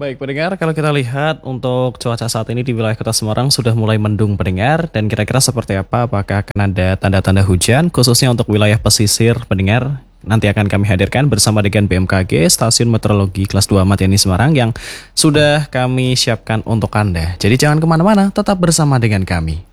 Baik pendengar, kalau kita lihat untuk cuaca saat ini di wilayah Kota Semarang sudah mulai mendung pendengar, dan kira-kira seperti apa? Apakah akan ada tanda-tanda hujan khususnya untuk wilayah pesisir pendengar? Nanti akan kami hadirkan bersama dengan BMKG Stasiun Meteorologi Kelas 2 Matiani Semarang yang sudah kami siapkan untuk Anda. Jadi jangan kemana-mana, tetap bersama dengan kami.